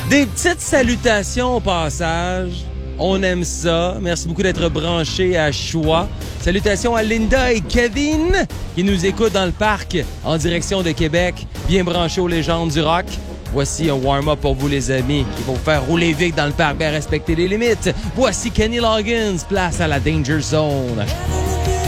Des petites salutations au passage. On aime ça. Merci beaucoup d'être branchés à Choix. Salutations à Linda et Kevin qui nous écoutent dans le parc en direction de Québec, bien branchés aux légendes du rock. Voici un warm-up pour vous, les amis, qui vont faire rouler vite dans le parc, bien respecter les limites. Voici Kenny Loggins, place à la Danger Zone.